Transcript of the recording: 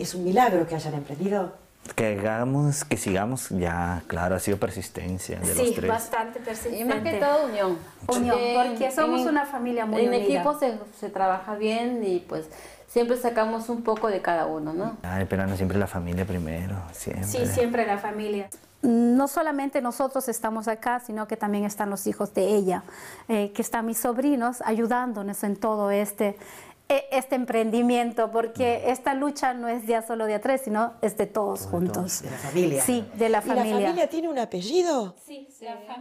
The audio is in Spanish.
es un milagro que hayan emprendido. Que sigamos, ya, claro, ha sido persistencia de los tres. Sí, bastante persistente. Y más que todo unión. Unión, porque somos una familia muy unida. En equipo se trabaja bien y pues siempre sacamos un poco de cada uno, ¿no? Ay, pero no siempre la familia primero, siempre. Sí, siempre la familia. No solamente nosotros estamos acá, sino que también están los hijos de ella, que están mis sobrinos ayudándonos en todo este emprendimiento, porque esta lucha no es ya solo de A3, sino es de todos juntos. De la familia. Sí, de la familia. ¿Y la familia tiene un apellido? Sí, la familia.